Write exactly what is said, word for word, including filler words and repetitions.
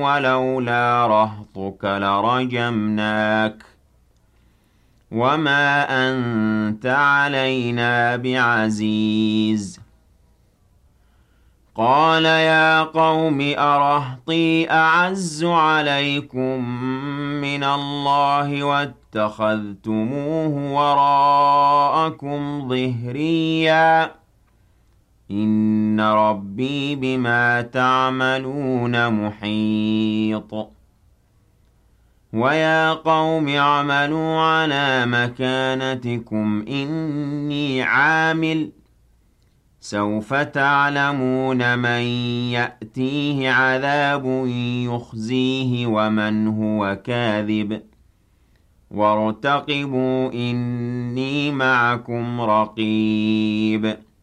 ولولا رهطك لرجمناك وما أنت علينا بعزيز قال يا قوم أرهطي أعز عليكم من الله واتخذتموه وراءكم ظهريا إن ربي بما تعملون محيط ويا قوم اعملوا على مكانتكم إني عامل سوف تعلمون من يأتيه عذاب يخزيه ومن هو كاذب وارتقبوا إني معكم رقيب